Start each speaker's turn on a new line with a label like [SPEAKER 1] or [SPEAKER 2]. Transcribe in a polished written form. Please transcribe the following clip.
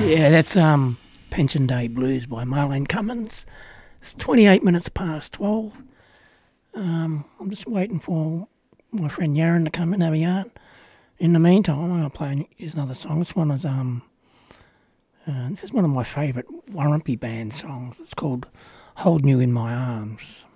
[SPEAKER 1] Yeah, that's Pension Day Blues by Marlene Cummins. It's 28 minutes past 12. I'm just waiting for my friend Yaron to come and have a yarn. In the meantime, I'm going to play his another song. This one is this is one of my favourite Warumpi Band songs. It's called "Holding You in My Arms."